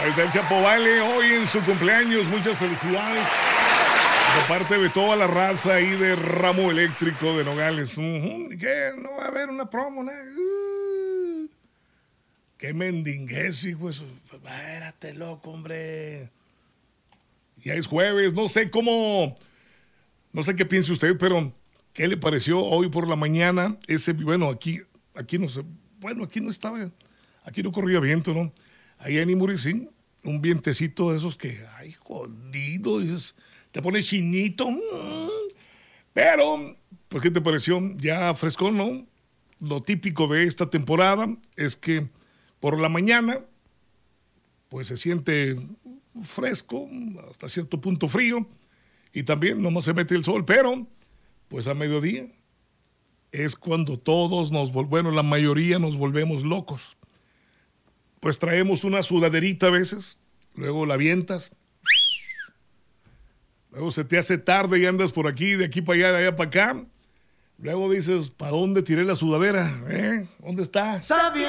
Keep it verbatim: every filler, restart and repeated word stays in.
está el Chapo Vale hoy en su cumpleaños. Muchas felicidades. De parte de toda la raza ahí de Ramo Eléctrico de Nogales. Uh-huh. ¿Qué? No va a haber una promo, ¿no? Uh. Qué mendinguez, hijo. Espérate, loco, hombre. Ya es jueves. No sé cómo... No sé qué piense usted, pero ¿qué le pareció hoy por la mañana? Ese, bueno, aquí, aquí no sé... Bueno, aquí no estaba... Aquí no corría viento, ¿no? Ahí en Imuricín, un vientecito de esos que... Ay, jodido, dices... Te pone chinito. Pero, pues, ¿qué te pareció? Ya frescón, ¿no? Lo típico de esta temporada es que por la mañana, pues se siente fresco, hasta cierto punto frío, y también nomás se mete el sol, pero, pues a mediodía es cuando todos nos, bueno, la mayoría nos volvemos locos. Pues traemos una sudaderita a veces, luego la avientas, luego se te hace tarde y andas por aquí, de aquí para allá, de allá para acá. Luego dices, ¿para dónde tiré la sudadera? ¿Eh? ¿Dónde está? Sabiendo